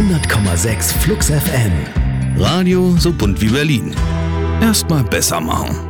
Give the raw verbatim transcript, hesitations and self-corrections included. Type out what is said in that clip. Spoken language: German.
hundert Komma sechs Flux F M. Radio so bunt wie Berlin. Erstmal besser machen.